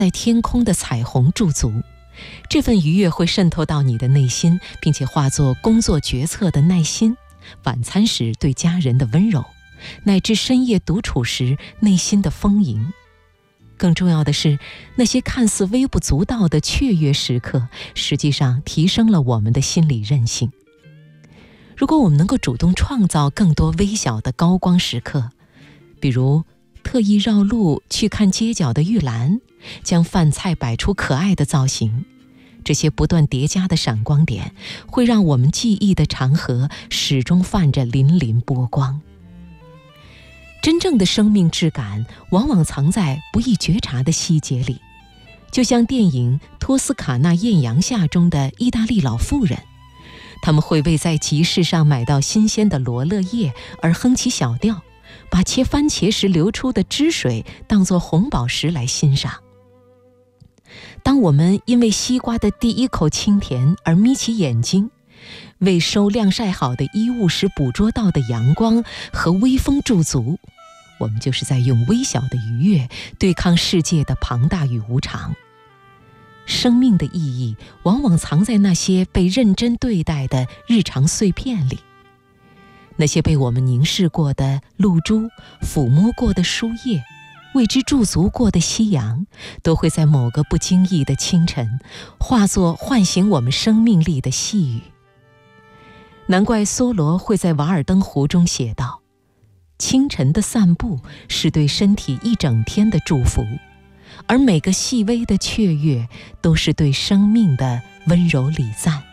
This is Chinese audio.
在天空的彩虹驻足。这份愉悦会渗透到你的内心，并且化作工作决策的耐心，晚餐时对家人的温柔，乃至深夜独处时内心的丰盈。更重要的是，那些看似微不足道的雀跃时刻，实际上提升了我们的心理韧性。如果我们能够主动创造更多微小的高光时刻，比如特意绕路去看街角的玉兰，将饭菜摆出可爱的造型，这些不断叠加的闪光点，会让我们记忆的长河始终泛着粼粼波光。真正的生命质感往往藏在不易觉察的细节里，就像电影《托斯卡纳艳阳下》中的意大利老妇人，他们会为在集市上买到新鲜的罗勒叶而哼起小调，把切番茄时流出的汁水当作红宝石来欣赏。当我们因为西瓜的第一口清甜而眯起眼睛，为收晾晒好的衣物时捕捉到的阳光和微风驻足，我们就是在用微小的愉悦对抗世界的庞大与无常。生命的意义往往藏在那些被认真对待的日常碎片里，那些被我们凝视过的露珠，抚摸过的树叶，为之驻足过的夕阳，都会在某个不经意的清晨化作唤醒我们生命力的细语。难怪梭罗会在《瓦尔登湖》中写道，清晨的散步是对身体一整天的祝福，而每个细微的雀跃都是对生命的温柔礼赞。